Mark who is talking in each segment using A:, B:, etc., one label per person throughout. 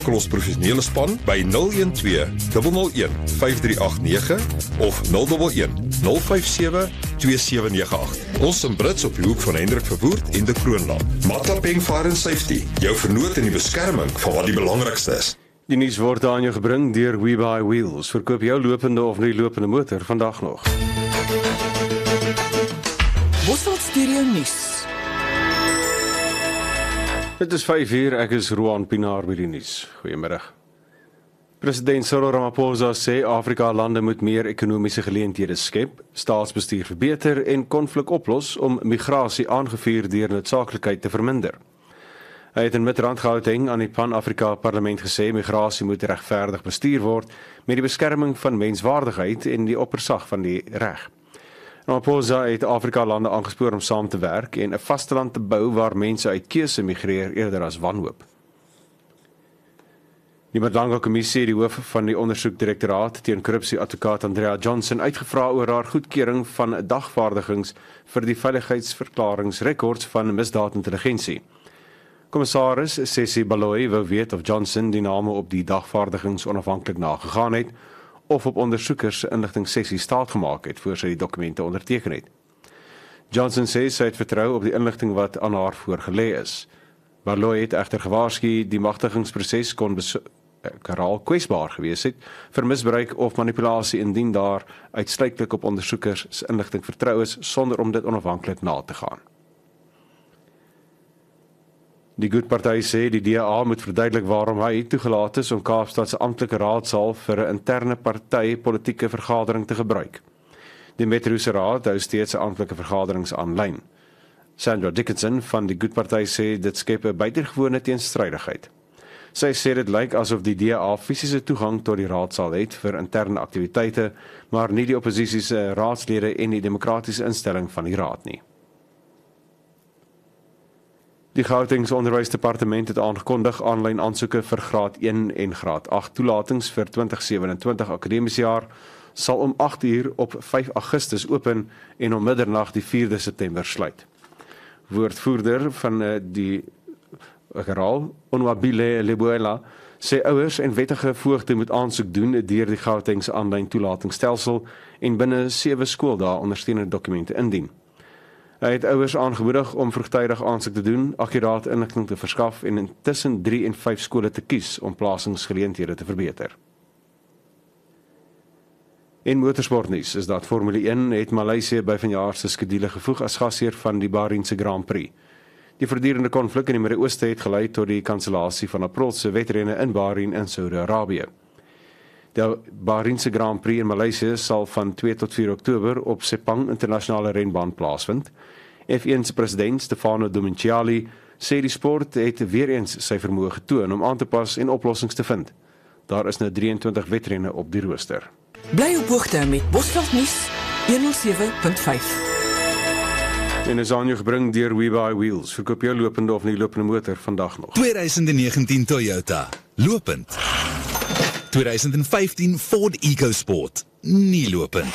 A: Ons professionele span by 012 001 5389 of 011 057 2798. Ons in Brits op die hoek van Hendrik Verwoerd en de Kroonland. Matlapeng Fire and Safety, jou vernoot in die beskerming van wat die belangrikste is.
B: Die nuus word aan jou gebring deur We Buy Wheels. Verkoop jou lopende of nie lopende motor vandag nog.
C: Bosveld Stereo nuus.
B: Dit is 5:00, ek is Roan Pinaar by die nuus. Goeiemiddag. President Cyril Ramaphosa sê Afrika-lande moet meer ekonomiese geleenthede skep, staatsbestuur verbeter en konflik oplos om migrasie aangevuur deur noodsaaklikheid te verminder. Hy het in Midrand-Gauteng aan die Pan-Afrika Parlement gesê migrasie moet regverdig bestuur word met die beskerming van menswaardigheid en die oppersag van die reg. Ramaphosa het Afrika-lande aangespoor om saam te werk en 'n vasteland te bou waar mense uit keuse migreer eerder as wanhoop. Die Madlanga-kommissie het die hoof van die ondersoekdirektoraat teen korrupsie advokaat Andrea Johnson uitgevra oor haar goedkeuring van dagvaardigings vir die veiligheidsverklaringsrekords van misdaadintelligensie. Kommissaris Sessie Baloyi wou weet of Johnson die name op die dagvaardigings onafhanklik nagegaan het of op ondersoekers se inligtingssessie staat gemaak het voor sy die dokumente onderteken het. Johnson sê sy het vertrou op die inligting wat aan haar voorgelê is. Baloyi het egter gewaarsku die magtigingsproses kon kwesbaar gewees het vir misbruik of manipulasie indien daar uitsluitlik op ondersoekers se inligting vertrou is sonder om dit onafhanklik na te gaan. Die Good-party sê die DA moet verduidelik waarom hy toegelaat is om Kaapstad se amptelike raadsaal vir 'n interne party politieke vergadering te gebruik. Die Metro se raad hou steeds 'n amptelike vergaderings aanlyn. Sandra Dickinson van die Good-party sê dit skep 'n buitengewone teenstrydigheid. Sy sê dit lyk asof die DA fisiese toegang tot die raadsaal het vir interne aktiwiteite, maar nie die opposisie se raadslede en die demokratiese instelling van die raad nie. Die Gautengse Onderwysdepartement het aangekondig aanlyn aansoeke vir graad 1 en graad 8 toelatings vir 2027 akademiese jaar sal om 8:00 op 5 Augustus open en om middernag die 4de September sluit. Woordvoerder van die Geraal, Onwabile Lebuela, sê ouers en wettige voogte moet aansoek doen deur die Gautengse aanlyn toelatingsstelsel en binne 7 skooldae ondersteunende dokumente indien. Hy het ouers aangemoedig om vroegtydig aansoek te doen, akkuraat inligting te verskaf en tussen 3 en 5 skole te kies om plasingsgeleenthede te verbeter. In motorsportnuus is dat Formule 1 het Maleisië by vanjaar se skedule gevoeg as gasheer van die Bahrainse Grand Prix. Die voortdurende konflik in die Midde-Ooste het gelei tot die kansellasie van April se wedrenne in Bahrain en Saudi-Arabië. Die Bahrainse Grand Prix in Maleisië sal van 2 tot 4 Oktober op Sepang internasionale renbaan plaasvind. F1 se president Stefano Domenicali sê die sport het weer eens sy vermoë getoon om aan te pas en oplossings te vind. Daar is nou 23 wedrenne op die rooster.
C: Bly op hoogte met Bosveld nuus 107.5.
B: En is aan jou gebring deur We Buy Wheels. Verkoop jou lopende of nie lopende motor vandag nog.
D: 2019 Toyota, lopend. 2015 Ford EcoSport, nie lopend.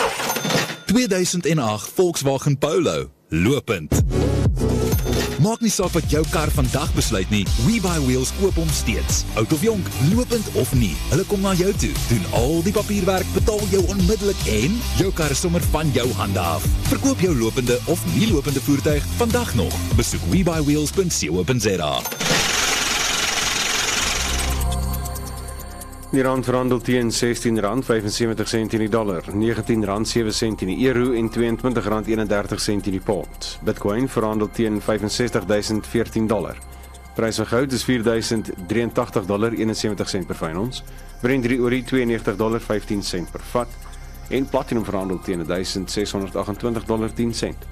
D: 2008 Volkswagen Polo, lopend. Maak nie saak wat jou kar vandag besluit nie, We Buy Wheels koop hom steeds. Oud of jonk, lopend of nie, hulle kom na jou toe, doen al die papierwerk, betaal jou onmiddellik en jou kar is sommer van jou hande af. Verkoop jou lopende of nie lopende voertuig vandag nog. Besoek webuyWheels.co.za.
B: Die rand verhandel teen R16.75 in die dollar, R19.07 in die euro en R22.31 in die pond. Bitcoin verhandel teen $65,014. Prys van goud is $4,083.71 per fyn ons. Brent olie $92.15 per vat en platinum verhandel teen $1,628.10.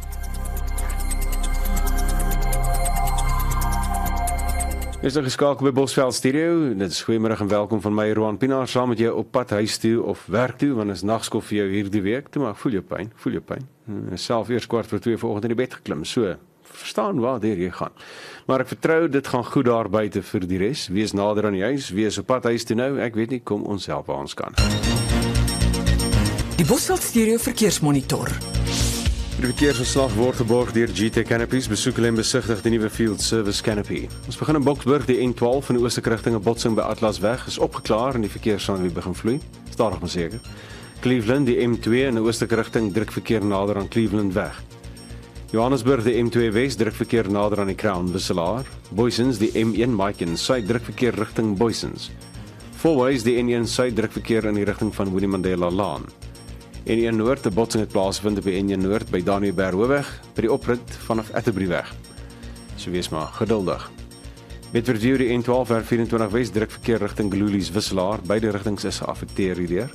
B: Is er geskakel by Bosveld Stereo. Dit is goeiemiddag en welkom van my Roan Pinaar saam met jou op pad huis toe of werk toe, want is nagskof vir jou hierdie week. Toe maar voel jou pyn. Self eers 1:15 vanoggend in die bed geklim. So, verstaan waar jy gaan. Maar ek vertrou dit gaan goed daar buite vir die res. Wees nader aan die huis, wees op pad huis toe nou. Ek weet nie, kom ons help waar ons kan.
C: Die Bosveld Stereo verkeersmonitor.
B: Die verkeersverslag word geborg deur GT Canopies. Besoek hulle en besigtig die nuwe Field Service Canopy. Ons begin in Boksburg, die N12 in die oostelike rigting 'n botsing by Atlasweg is opgeklaar en die verkeersstand weer begin vloei. Stadig maar seker. Cleveland, die M2 in die oostelike rigting druk verkeer nader aan Cleveland weg. Johannesburg, die M2 Wes druk verkeer nader aan die Crown Wisselaar. Boysens, die M1 Maiken Suid druk verkeer rigting Boysens. Fourways, die N1 Suid druk verkeer in die rigting van Winnie Mandela Laan. N1 Noord, 'n botsing het plaasvind op die N1 Noord by Daniëlberg Hoofweg by die oprit vanaf Atterbury-weg. So wees maar geduldig. Bedford-View, die N12 R24 Wes druk verkeer rigting Glulies Wisselaar. Beide rigtings is geaffekteer hierdeur.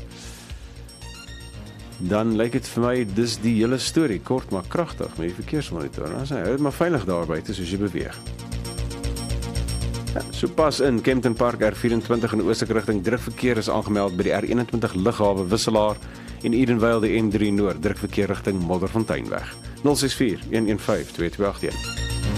B: Dan lyk dit vir my dis die hele storie, kort maar kragtig met die verkeersmonitor. Nou sê, hou dit maar veilig daar buite soos jy beweeg. Ja, so pas in Kempton Park R24 in die oostelike rigting drukverkeer is aangemeld by die R21 Lughawe Wisselaar en Edenvale die N3 Noord drukverkeer rigting Modderfonteinweg. 064 115 2281.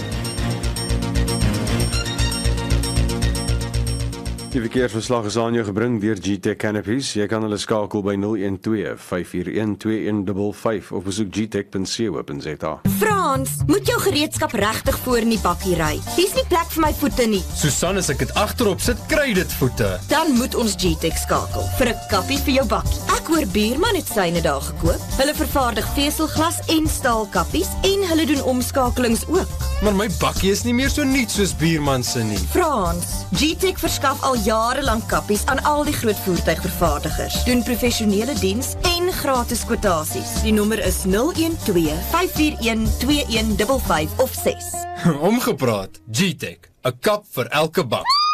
B: Die verkeersverslag is aan jou gebring deur GT Canopies. Jy kan hulle skakel by 012 541 2155 of besoek gtech.co.za.
E: Frans, moet jou gereedskap regtig voor in die bakkie ry. Hier's nie plek vir my voete nie.
F: Susan, as ek dit agterop sit, kry dit voete.
E: Dan moet ons GTech skakel vir 'n kappie vir jou bakkie. Ek hoor Buurman het syne daar gekoop. Hulle vervaardig veselglas en staalkappies en hulle doen omskakelings ook.
F: Maar my bakkie is nie meer so nuut soos Buurman se nie.
E: Frans, GTech verskaf al jarelang kappies aan al die groot voertuigvervaardigers. Doen professionele diens en gratis kwotasies. Die nommer is 012 541 2155 of 6.
F: Omgepraat, GTech, 'n kap vir elke bak.